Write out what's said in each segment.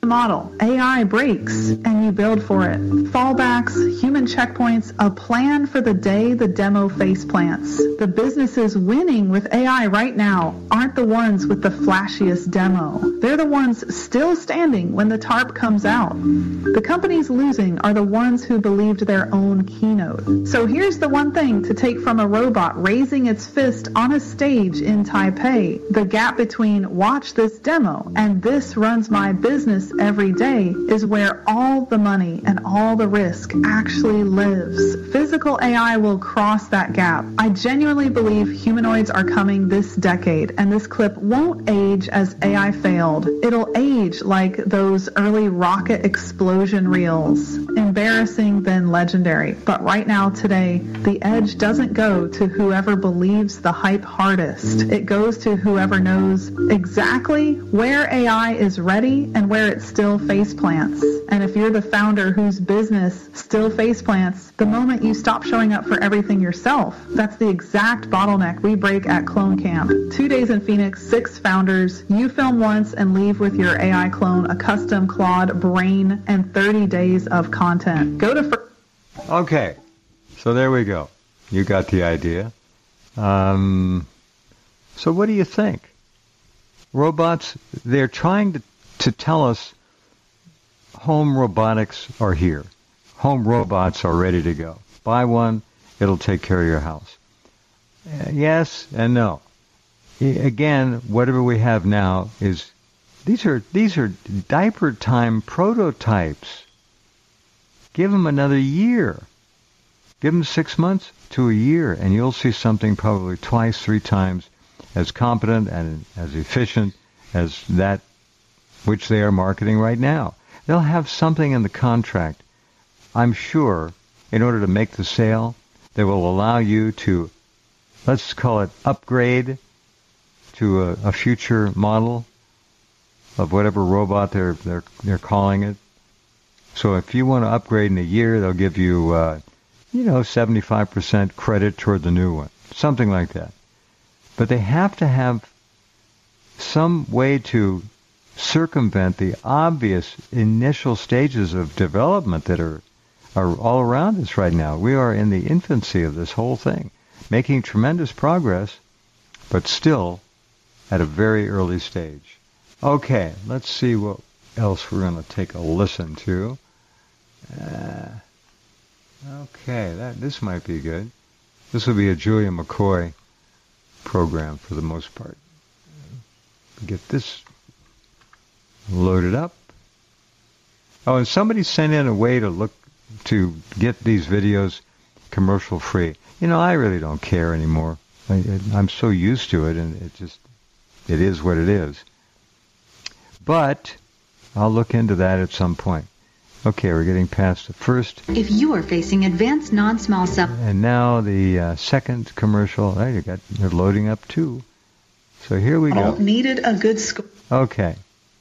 model. AI breaks, and you build for it. Fallbacks, human checkpoints, a plan for the day the demo face plants. The businesses winning with AI right now aren't the ones with the flashiest demo. They're the ones still standing when the tarp comes out. The companies losing are the ones who believed their own keynote. So here's the one thing to take from a robot raising its fist on a stage in Taipei. The gap between watch this demo and this runs my business every day is where all the money and all the risk actually lives. Physical AI will cross that gap. I genuinely believe humanoids are coming this decade, and this clip won't age as AI failed. It'll age like those early rocket explosion reels. Embarrassing, then legendary. But right now, today, the edge doesn't go to whoever believes the hype hardest. It goes to whoever knows exactly where AI is ready and where it still faceplants. And if you're the founder whose business still faceplants, the moment you stop showing up for everything yourself, that's the exact bottleneck we break at Clone Camp. 2 days in Phoenix, 6 founders. You film once and leave with your AI clone, a custom Claude brain, and 30 days of content. Go to... Okay, so there we go. You got the idea. So what do you think? Robots, they're trying to tell us home robotics are here. Home robots are ready to go. Buy one, it'll take care of your house. Yes and no. Again, whatever we have now is these are diaper time prototypes. Give them another year. Give them 6 months to a year, and you'll see something probably twice, 3 times as competent and as efficient as that which they are marketing right now. They'll have something in the contract, I'm sure, in order to make the sale that will allow you to, let's call it, upgrade to a future model of whatever robot they're calling it. So if you want to upgrade in a year, they'll give you 75% credit toward the new one, something like that. But they have to have some way to circumvent the obvious initial stages of development that are all around us right now. We are in the infancy of this whole thing, making tremendous progress, but still at a very early stage. Okay, let's see what else we're going to take a listen to. This might be good. This will be a Julia McCoy program for the most part. Get this loaded up. Oh, and somebody sent in a way to get these videos commercial free. I really don't care anymore. I'm so used to it, and it is what it is. But I'll look into that at some point. Okay, we're getting past the first. If you are facing advanced non-small cell... And now the second commercial. They're loading up too. So here we go. Needed a good score. Okay.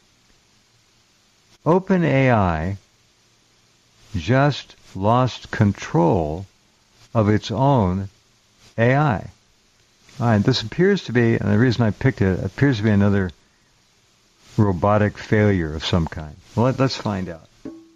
OpenAI just lost control of its own AI. And this appears to be, and the reason I picked it, appears to be another robotic failure of some kind. Well, let's find out.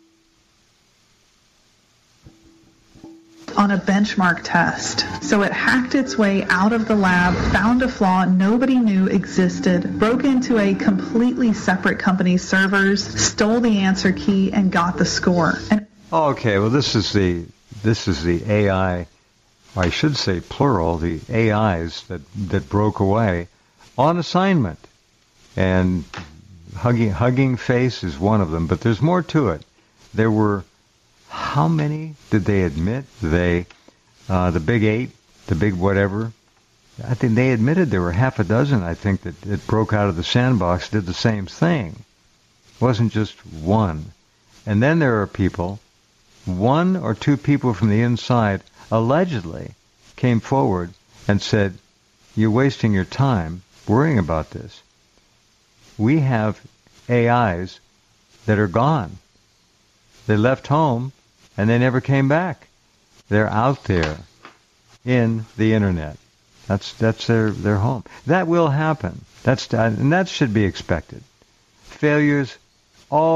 On a benchmark test. So it hacked its way out of the lab, found a flaw nobody knew existed, broke into a completely separate company's servers, stole the answer key, and got the score. Okay, well this is the AI, or I should say plural, the AIs that broke away on assignment. And Hugging Face is one of them, but there's more to it. There were, how many did they admit? The big 8, the big whatever. I think they admitted there were half a dozen, I think, that broke out of the sandbox, did the same thing. It wasn't just one. And then there are people, 1 or 2 people from the inside, allegedly came forward and said, you're wasting your time worrying about this. We have AIs that are gone. They left home and they never came back. They're out there in the internet. That's their home. That will happen. And that should be expected. Failures all